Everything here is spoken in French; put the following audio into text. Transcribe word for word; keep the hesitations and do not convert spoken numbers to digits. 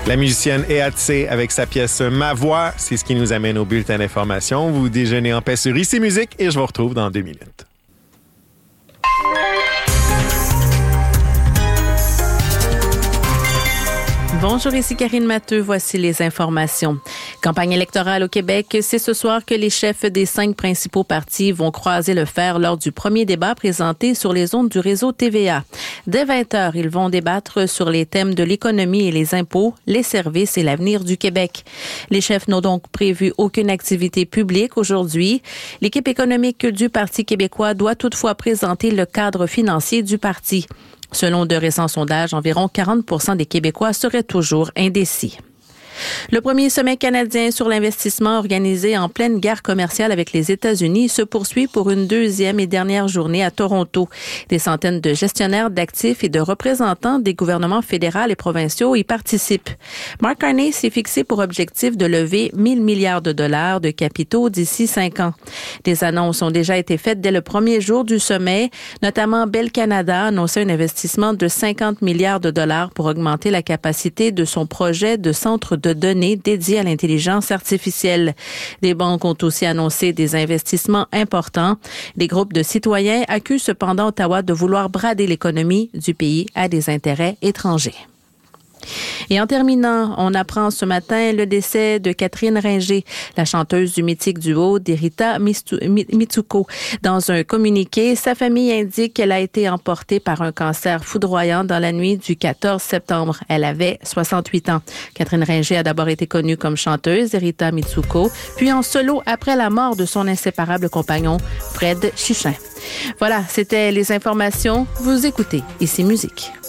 La musicienne Eatse avec sa pièce Ma Voix, c'est ce qui nous amène au bulletin d'information. Vous déjeunez en paix sur Ici Musique et je vous retrouve dans deux minutes. Bonjour, ici Karine Matteux. Voici les informations. Campagne électorale au Québec, c'est ce soir que les chefs des cinq principaux partis vont croiser le fer lors du premier débat présenté sur les ondes du réseau T V A. Dès vingt heures, ils vont débattre sur les thèmes de l'économie et les impôts, les services et l'avenir du Québec. Les chefs n'ont donc prévu aucune activité publique aujourd'hui. L'équipe économique du Parti québécois doit toutefois présenter le cadre financier du parti. Selon de récents sondages, environ quarante pour cent des Québécois seraient toujours indécis. Le premier sommet canadien sur l'investissement organisé en pleine guerre commerciale avec les États-Unis se poursuit pour une deuxième et dernière journée à Toronto. Des centaines de gestionnaires d'actifs et de représentants des gouvernements fédéraux et provinciaux y participent. Mark Carney s'est fixé pour objectif de lever mille milliards de dollars de capitaux d'ici cinq ans. Des annonces ont déjà été faites dès le premier jour du sommet, notamment Bell Canada a annoncé un investissement de cinquante milliards de dollars pour augmenter la capacité de son projet de centre de données dédiées à l'intelligence artificielle. Des banques ont aussi annoncé des investissements importants. Des groupes de citoyens accusent cependant Ottawa de vouloir brader l'économie du pays à des intérêts étrangers. Et en terminant, on apprend ce matin le décès de Catherine Ringer, la chanteuse du mythique duo d'Erita Mitsuko. Dans un communiqué, sa famille indique qu'elle a été emportée par un cancer foudroyant dans la nuit du quatorze septembre. Elle avait soixante-huit ans. Catherine Ringer a d'abord été connue comme chanteuse Erita Mitsuko, puis en solo après la mort de son inséparable compagnon Fred Chichin. Voilà, c'était les informations. Vous écoutez Ici Musique.